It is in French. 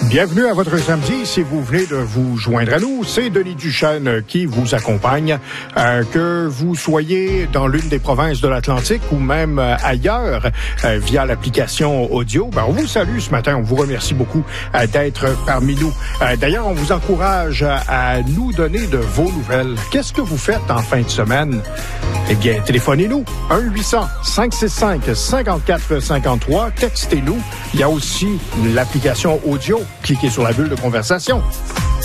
Bienvenue à votre samedi. Si vous venez de vous joindre à nous, c'est Denis Duchesne qui vous accompagne. Que vous soyez dans l'une des provinces de l'Atlantique ou même ailleurs via l'application audio, on vous salue ce matin. On vous remercie beaucoup d'être parmi nous. D'ailleurs, on vous encourage à nous donner de vos nouvelles. Qu'est-ce que vous faites en fin de semaine? Eh bien, téléphonez-nous. 1-800-565-5453. Textez-nous. Il y a aussi l'application audio. Cliquez sur la bulle de conversation.